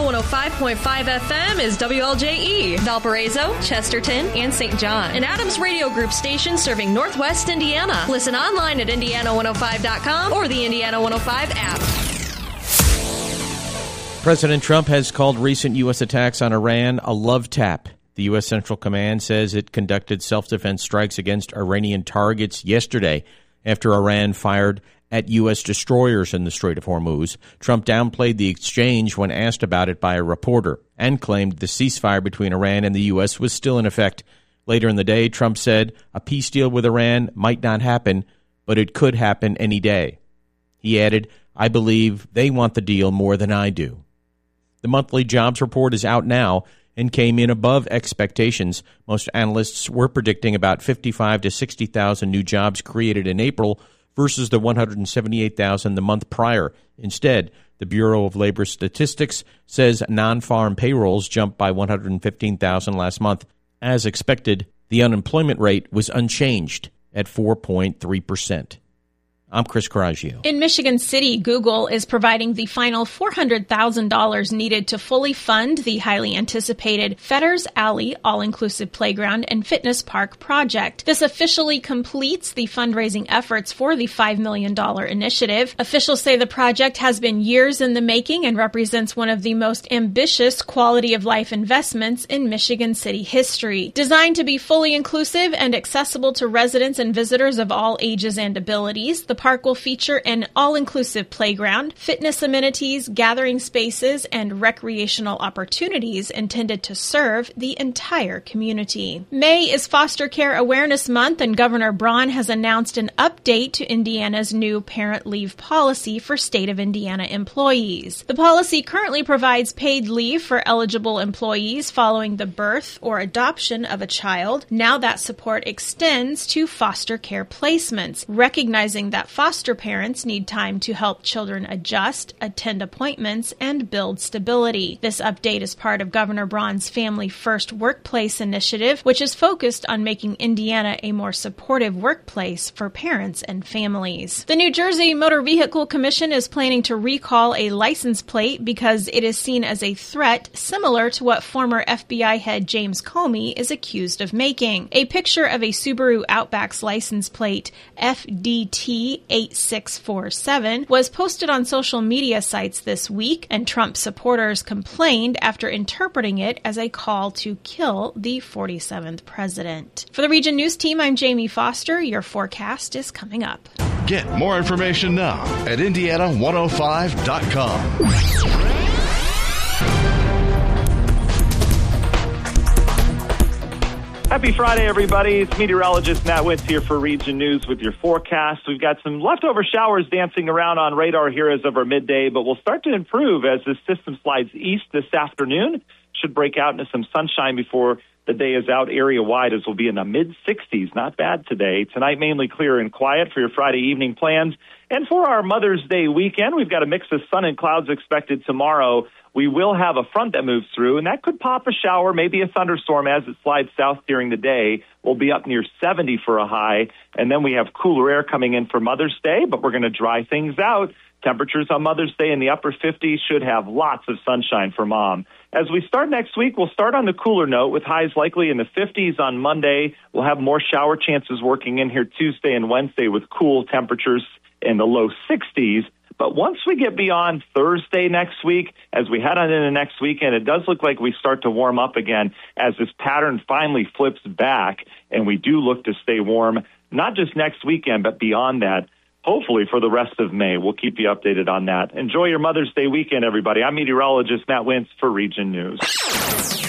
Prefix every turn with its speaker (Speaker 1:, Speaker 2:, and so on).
Speaker 1: 105.5 FM is WLJE, Valparaiso, Chesterton, and St. John. An Adams Radio Group station serving Northwest Indiana. Listen online at Indiana105.com or the Indiana 105 app.
Speaker 2: President Trump has called recent U.S. attacks on Iran a love tap. The U.S. Central Command says it conducted self-defense strikes against Iranian targets yesterday after Iran fired at U.S. destroyers in the Strait of Hormuz. Trump downplayed the exchange when asked about it by a reporter and claimed the ceasefire between Iran and the U.S. was still in effect. Later in the day, Trump said a peace deal with Iran might not happen, but it could happen any day. He added, "I believe they want the deal more than I do." The monthly jobs report is out now and came in above expectations. Most analysts were predicting about 55 to 60,000 new jobs created in April versus the 178,000 the month prior. Instead, the Bureau of Labor Statistics says non-farm payrolls jumped by 115,000 last month. As expected, the unemployment rate was unchanged at 4.3%. I'm Chris Coraggio.
Speaker 3: In Michigan City, Google is providing the final $400,000 needed to fully fund the highly anticipated Fetters Alley all-inclusive playground and fitness park project. This officially completes the fundraising efforts for the $5 million initiative. Officials say the project has been years in the making and represents one of the most ambitious quality of life investments in Michigan City history. Designed to be fully inclusive and accessible to residents and visitors of all ages and abilities, the park will feature an all-inclusive playground, fitness amenities, gathering spaces, and recreational opportunities intended to serve the entire community. May is Foster Care Awareness Month, and Governor Braun has announced an update to Indiana's new parent leave policy for state of Indiana employees. The policy currently provides paid leave for eligible employees following the birth or adoption of a child. Now that support extends to foster care placements, recognizing that foster parents need time to help children adjust, attend appointments, and build stability. This update is part of Governor Braun's Family First Workplace initiative, which is focused on making Indiana a more supportive workplace for parents and families. The New Jersey Motor Vehicle Commission is planning to recall a license plate because it is seen as a threat similar to what former FBI head James Comey is accused of making. A picture of a Subaru Outback's license plate FDT 8647 was posted on social media sites this week, and Trump supporters complained after interpreting it as a call to kill the 47th president. For the Region News Team, I'm Jamie Foster. Your forecast is coming up.
Speaker 4: Get more information now at Indiana105.com.
Speaker 5: Happy Friday, everybody. It's meteorologist Matt Wintz here for Region News with your forecast. We've got some leftover showers dancing around on radar here as of our midday, but we'll start to improve as this system slides east this afternoon. Should break out into some sunshine before the day is out area-wide, as we'll be in the mid-60s. Not bad today. Tonight, mainly clear and quiet for your Friday evening plans. And for our Mother's Day weekend, we've got a mix of sun and clouds expected tomorrow. We will have a front that moves through, and that could pop a shower, maybe a thunderstorm as it slides south during the day. We'll be up near 70 for a high, and then we have cooler air coming in for Mother's Day, but we're going to dry things out. Temperatures on Mother's Day in the upper 50s, should have lots of sunshine for Mom. As we start next week, we'll start on the cooler note with highs likely in the 50s on Monday. We'll have more shower chances working in here Tuesday and Wednesday with cool temperatures in the low 60s. But once we get beyond Thursday next week, as we head on into next weekend, it does look like we start to warm up again as this pattern finally flips back, and we do look to stay warm, not just next weekend, but beyond that, hopefully for the rest of May. We'll keep you updated on that. Enjoy your Mother's Day weekend, everybody. I'm meteorologist Matt Wintz for Region News.